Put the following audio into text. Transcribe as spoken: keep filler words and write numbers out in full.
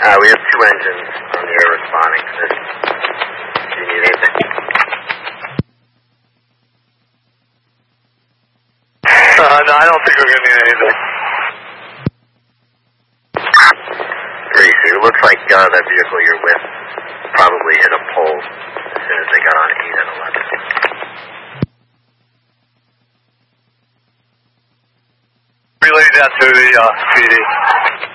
Uh, we have two engines on the air responding to this. Do you need anything? Uh, no, I don't think we're going to need anything. Greasy, it looks like uh, that vehicle you're with probably hit a pole as soon as they got on eight and eleven. Relay that to the uh, P D.